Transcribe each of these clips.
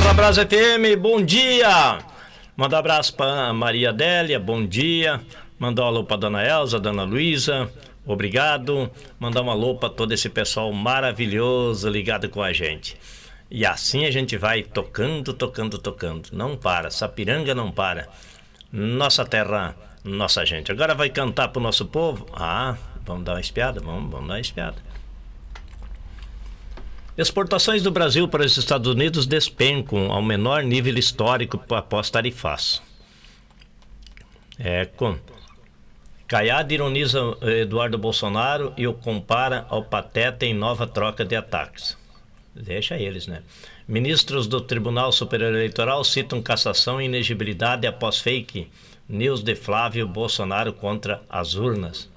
Fala Brasa FM, bom dia! Manda um abraço para Maria Adélia, bom dia. Mandar um alô para Dona Elza, Dona Luísa, obrigado. Mandar um alô para todo esse pessoal maravilhoso ligado com a gente. E assim a gente vai tocando. Não para, Sapiranga não para. Nossa terra, nossa gente. Agora vai cantar pro nosso povo? Vamos dar uma espiada? Vamos dar uma espiada. Exportações do Brasil para os Estados Unidos despencam ao menor nível histórico após tarifaço. Caiado ironiza Eduardo Bolsonaro e o compara ao pateta em nova troca de ataques. Deixa eles, né? Ministros do Tribunal Superior Eleitoral citam cassação e inegibilidade após fake news de Flávio Bolsonaro contra as urnas.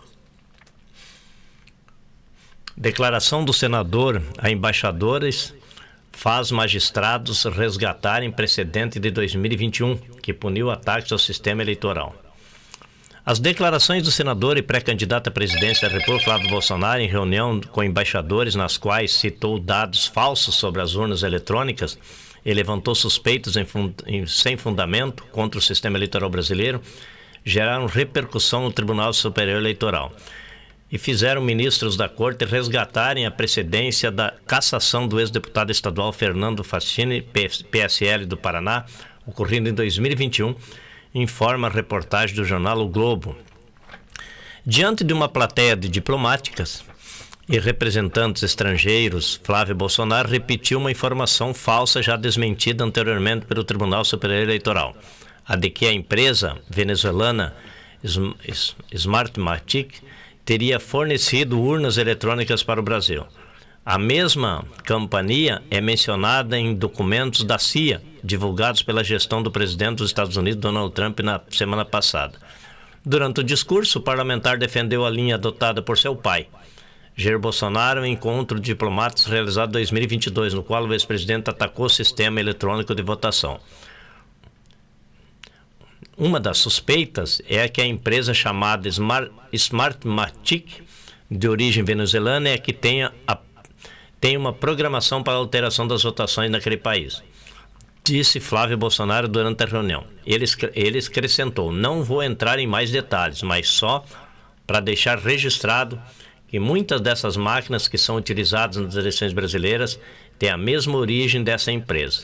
Declaração do senador a embaixadores faz magistrados resgatarem precedente de 2021, que puniu ataques ao sistema eleitoral. As declarações do senador e pré-candidato à presidência da República, Flávio Bolsonaro, em reunião com embaixadores, nas quais citou dados falsos sobre as urnas eletrônicas e levantou suspeitos sem fundamento contra o sistema eleitoral brasileiro, geraram repercussão no Tribunal Superior Eleitoral e fizeram ministros da Corte resgatarem a precedência da cassação do ex-deputado estadual Fernando Fassini, PSL do Paraná, ocorrida em 2021, informa a reportagem do jornal O Globo. Diante de uma plateia de diplomáticas e representantes estrangeiros, Flávio Bolsonaro repetiu uma informação falsa já desmentida anteriormente pelo Tribunal Superior Eleitoral, a de que a empresa venezuelana Smartmatic teria fornecido urnas eletrônicas para o Brasil. A mesma companhia é mencionada em documentos da CIA, divulgados pela gestão do presidente dos Estados Unidos, Donald Trump, na semana passada. Durante o discurso, o parlamentar defendeu a linha adotada por seu pai, Jair Bolsonaro, em encontro de diplomatas realizado em 2022, no qual o ex-presidente atacou o sistema eletrônico de votação. Uma das suspeitas é que a empresa chamada Smartmatic, de origem venezuelana, é que tem uma programação para a alteração das votações naquele país, disse Flávio Bolsonaro durante a reunião. Ele acrescentou: não vou entrar em mais detalhes, mas só para deixar registrado que muitas dessas máquinas que são utilizadas nas eleições brasileiras têm a mesma origem dessa empresa.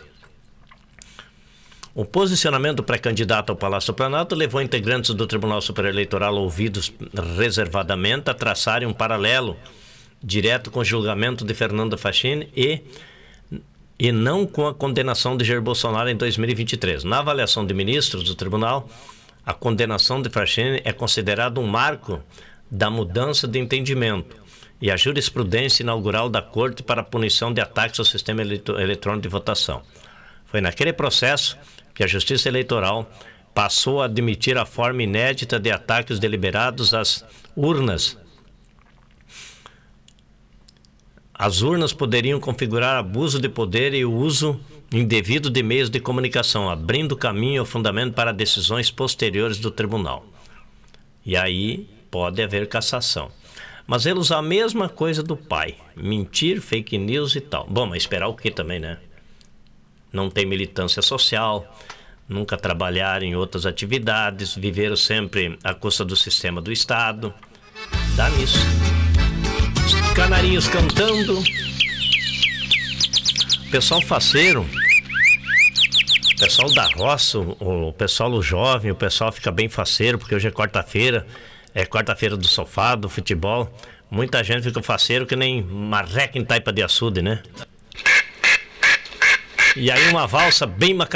O posicionamento do pré-candidato ao Palácio do Planalto levou integrantes do Tribunal Superior Eleitoral ouvidos reservadamente a traçarem um paralelo direto com o julgamento de Fernando Fassini e não com a condenação de Jair Bolsonaro em 2023. Na avaliação de ministros do tribunal, a condenação de Fassini é considerada um marco da mudança de entendimento e a jurisprudência inaugural da Corte para a punição de ataques ao sistema eletrônico de votação. Foi naquele processo que a Justiça Eleitoral passou a admitir a forma inédita de ataques deliberados às urnas. As urnas poderiam configurar abuso de poder e o uso indevido de meios de comunicação, abrindo caminho ao fundamento para decisões posteriores do tribunal. E aí pode haver cassação. Mas ele usa a mesma coisa do pai: mentir, fake news e tal. Bom, mas esperar o quê também, né? Não tem militância social, nunca trabalharam em outras atividades, viveram sempre à custa do sistema do Estado. Dá nisso. Os canarinhos cantando. O pessoal faceiro, o pessoal da roça, o pessoal jovem, o pessoal fica bem faceiro, porque hoje é quarta-feira do sofá, do futebol. Muita gente fica faceiro que nem marreca em taipa de açude, né? E aí uma valsa bem